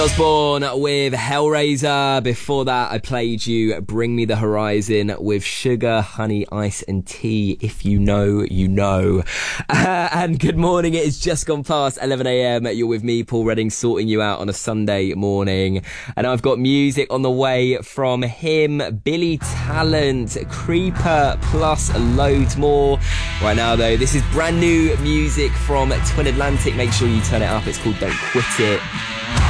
Osborne with Hellraiser. Before that, I played you Bring Me the Horizon with Sugar, Honey, Ice and Tea. If you know, you know. And good morning. It is just gone past 11 a.m. You're with me, Paul Redding, sorting you out on a Sunday morning. And I've got music on the way from him, Billy Talent, Creeper, plus loads more. Right now, though, this is brand new music from Twin Atlantic. Make sure you turn it up. It's called Don't Quit It.